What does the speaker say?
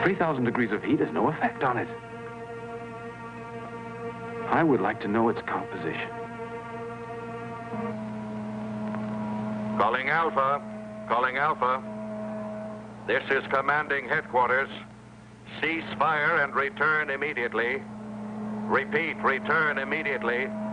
3,000 degrees of heat has no effect on it. I would like to know its composition. Calling Alpha. Calling Alpha. This is commanding headquarters. Cease fire and return immediately. Repeat, return immediately.